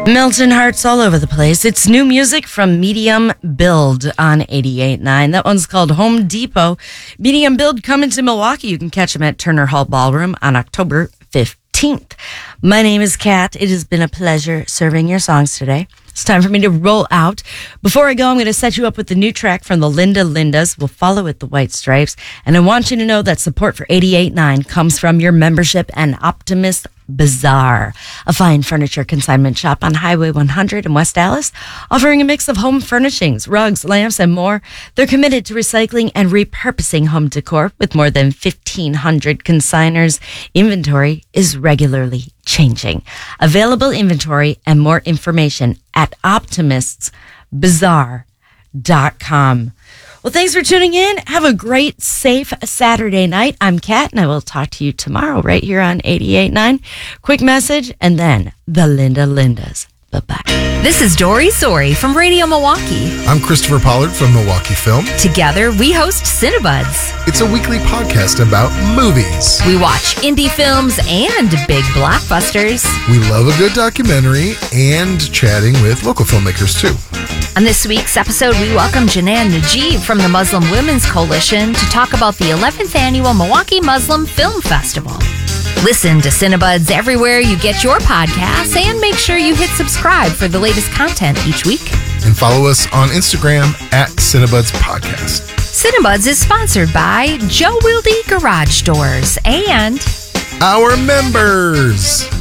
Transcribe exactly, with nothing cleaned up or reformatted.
Melting hearts all over the place. It's new music from Medium Build on eighty-eight point nine. That one's called Home Depot. Medium Build coming to Milwaukee. You can catch them at Turner Hall Ballroom on October fifteenth. My name is Kat. It has been a pleasure serving your songs today. It's time for me to roll out. Before I go, I'm going to set you up with the new track from the Linda Lindas. We'll follow with the White Stripes. And I want you to know that support for eighty-eight point nine comes from your membership and Optimist Bazaar, a fine furniture consignment shop on Highway one hundred in West Dallas, offering a mix of home furnishings, rugs, lamps, and more. They're committed to recycling and repurposing home decor with more than fifteen hundred consigners. Inventory is regularly changing. Available inventory and more information at optimists bazaar dot com. Well, thanks for tuning in. Have a great, safe Saturday night. I'm Kat, and I will talk to you tomorrow right here on eighty-eight point nine. Quick message, and then the Linda Lindas. Bye-bye. This is Dory Sori from Radio Milwaukee. I'm Christopher Pollard from Milwaukee Film. Together, we host Cinebuds. It's a weekly podcast about movies. We watch indie films and big blockbusters. We love a good documentary and chatting with local filmmakers, too. On this week's episode, we welcome Janan Najib from the Muslim Women's Coalition to talk about the eleventh Annual Milwaukee Muslim Film Festival. Listen to Cinebuds everywhere you get your podcasts, and make sure you hit subscribe for the latest content each week. And follow us on Instagram at Cinebuds Podcast. Cinebuds is sponsored by Joe Wilde Garage Doors and our members.